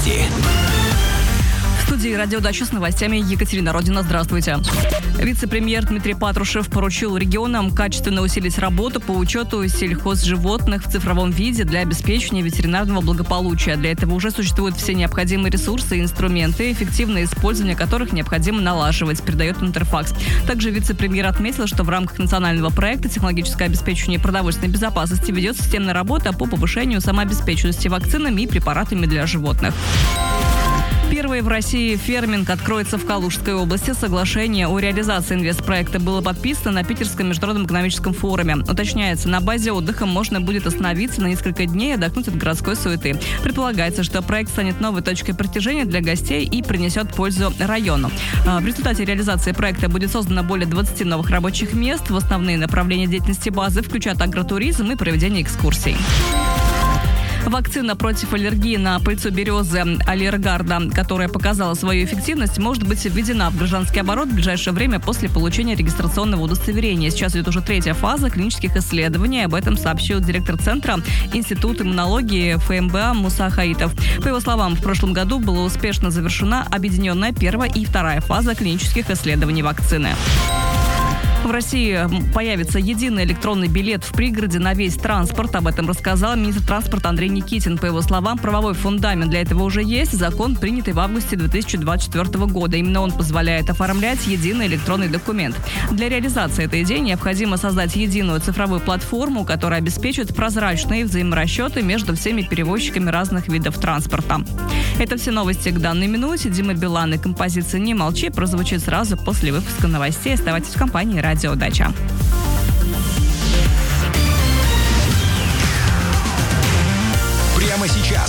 Новости. В студии «Радио Дача» с новостями Екатерина Родина. Здравствуйте. Вице-премьер Дмитрий Патрушев поручил регионам качественно усилить работу по учету сельхозживотных в цифровом виде для обеспечения ветеринарного благополучия. Для этого уже существуют все необходимые ресурсы и инструменты, эффективное использование которых необходимо налаживать, передает Интерфакс. Также вице-премьер отметил, что в рамках национального проекта «Технологическое обеспечение продовольственной безопасности» ведет системная работа по повышению самообеспеченности вакцинами и препаратами для животных. Первый в России ферминг откроется в Калужской области. Соглашение о реализации инвестпроекта было подписано на Питерском международном экономическом форуме. Уточняется, на базе отдыха можно будет остановиться на несколько дней и отдохнуть от городской суеты. Предполагается, что проект станет новой точкой притяжения для гостей и принесет пользу району. В результате реализации проекта будет создано более 20 новых рабочих мест. В основные направления деятельности базы включают агротуризм и проведение экскурсий. Вакцина против аллергии на пыльцу березы Аллергарда, которая показала свою эффективность, может быть введена в гражданский оборот в ближайшее время после получения регистрационного удостоверения. Сейчас идет уже третья фаза клинических исследований. Об этом сообщил директор Центра Института иммунологии ФМБА Муса Хаитов. По его словам, в прошлом году была успешно завершена объединенная первая и вторая фаза клинических исследований вакцины. В России появится единый электронный билет в пригороде на весь транспорт. Об этом рассказал министр транспорта Андрей Никитин. По его словам, правовой фундамент для этого уже есть. Закон, принятый в августе 2024 года. Именно он позволяет оформлять единый электронный документ. Для реализации этой идеи необходимо создать единую цифровую платформу, которая обеспечит прозрачные взаиморасчеты между всеми перевозчиками разных видов транспорта. Это все новости к данной минуте. Дима Билан и композиция «Не молчи» прозвучит сразу после выпуска новостей. Оставайтесь в компании «Радио Дача». Прямо сейчас